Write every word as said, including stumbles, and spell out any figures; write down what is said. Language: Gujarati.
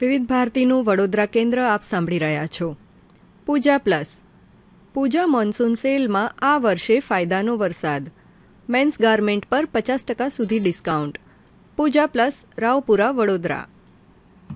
વિવિધ ભારતીનું વડોદરા કેન્દ્ર આપ સાંભળી રહ્યા છો. પૂજા પ્લસ પૂજા મોન્સૂન સેલમાં આ વર્ષે ફાયદાનો વરસાદ. મેન્સ ગાર્મેન્ટ પર પચાસ ટકા સુધી ડિસ્કાઉન્ટ. પૂજા પ્લસ રાવપુરા વડોદરા.